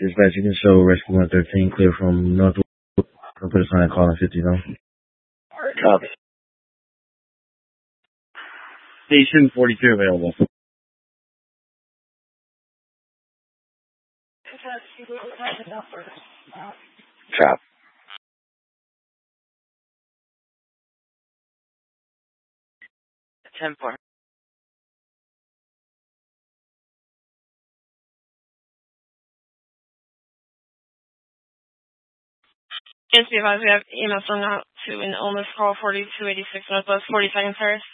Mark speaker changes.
Speaker 1: Dispatch, you can show Rescue 113 clear from Northwood. I'll put a sign calling 50 zone.
Speaker 2: Copy.
Speaker 1: Station 42 available.
Speaker 2: Copy.
Speaker 3: 10-4. Yes, be advised, we have emails going out to an illness call 4286 Northwest 42nd Terrace.